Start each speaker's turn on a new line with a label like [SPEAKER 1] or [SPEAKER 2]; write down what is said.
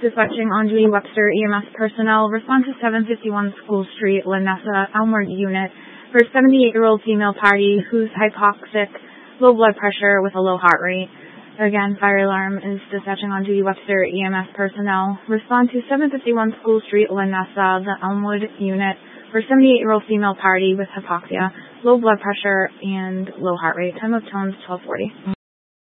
[SPEAKER 1] dispatching on duty Webster EMS personnel. Respond to 751 School Street, Lanessa, Elmwood Unit for a 78-year-old female party who's hypoxic, low blood pressure with a low heart rate. Again, fire alarm is dispatching on duty Webster EMS personnel. Respond to 751 School Street, Lanessa, the Elmwood Unit for a 78-year-old female party with hypoxia, low blood pressure, and low heart rate. Time of tones 12:40.